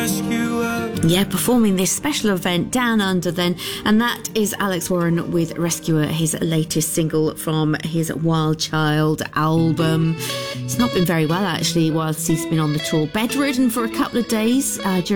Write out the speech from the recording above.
rescuer. Yeah, performing this special event Down Under then, and that is Alex Warren with Rescuer, his latest single from his Wild Child album. It's not been very well actually whilst he's been on the tour. Bedridden for a couple of days during